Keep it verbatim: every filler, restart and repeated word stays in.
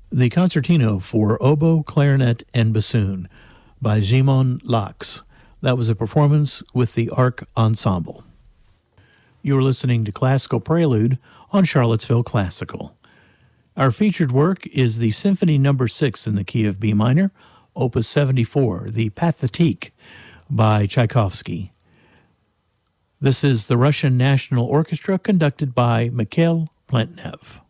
the Concertino for Oboe, Clarinet, and Bassoon by Szymon Laks. That was a performance with the Arc Ensemble. You're listening to Classical Prelude on Charlottesville Classical. Our featured work is the Symphony Number six in the key of B minor, Opus seventy-four, the Pathétique by Tchaikovsky. This is the Russian National Orchestra conducted by Mikhail Plentnev.